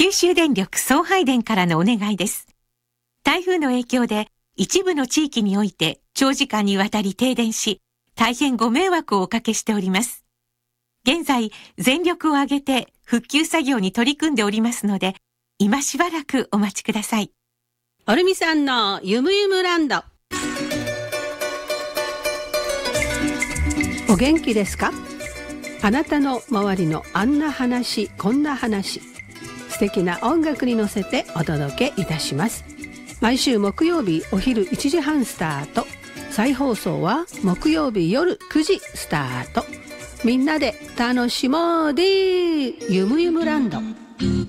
九州電力送配電からのお願いです。台風の影響で一部の地域において長時間にわたり停電し、大変ご迷惑をおかけしております。現在、全力を挙げて復旧作業に取り組んでおりますので、今しばらくお待ちください。 おるみさんのゆむゆむランド。お元気ですか？あなたの周りのあんな話こんな話、素敵な音楽に乗せてお届けいたします。毎週木曜日お昼1時半スタート、再放送は木曜日夜9時スタート。みんなで楽しもうでゆむゆむランド。